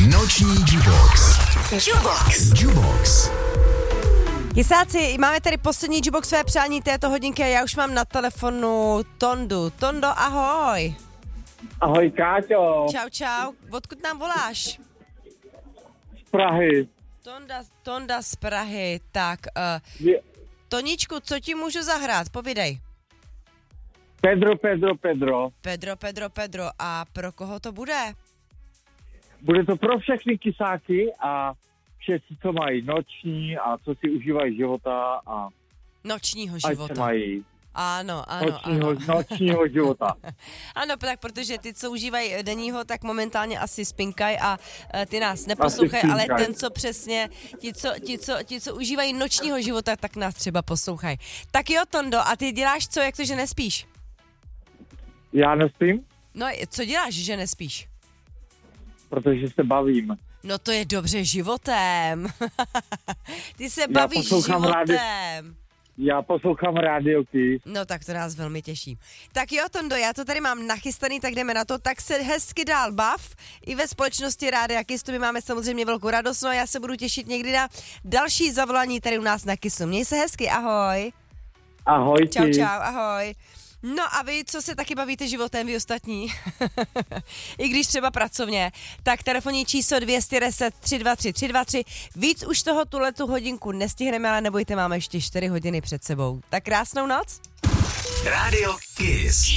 Noční Jubox. Jubox. Chysáci, máme tady poslední Juboxové přání této hodinky a já už mám na telefonu Tondu. Tondo, ahoj. Ahoj, Káťo. Čau. Odkud nám voláš? Z Prahy. Tonda z Prahy. Tak, Toničku, co ti můžu zahrát? Povídej. Pedro. A pro koho to bude? Bude to pro všechny kysáky a všetci, co mají noční a co si užívají života a Nočního ať života. se mají Ano. nočního života. Ano, tak protože ty, co užívají denního, tak momentálně asi spinkaj a ty nás neposlouchají, ale ten, co přesně, ti, co užívají nočního života, tak nás třeba poslouchají. Tak jo, Tondo, a ty děláš co, jak to, že nespíš? Já nespím, No, co děláš, že nespíš? protože se bavím. No to je dobře životem. Ty se bavíš životem. Já poslouchám Radio Kiss. No tak to nás velmi těší. Tak jo, Tondo, já to tady mám nachystaný, tak jdeme na to. Tak se hezky dál bav. I ve společnosti Rádia Kiss, to my máme samozřejmě velkou radost. No a já se budu těšit někdy na další zavolání tady u nás na Kissu. Měj se hezky, ahoj. Ahoj. Čau, ahoj. No a vy, co se taky bavíte životem, vy ostatní, i když třeba pracovně, tak telefonní číslo 210 323 323. Víc už toho tuhletu hodinku nestihneme, ale nebojte, máme ještě 4 hodiny před sebou. Tak krásnou noc. Radio Kiss.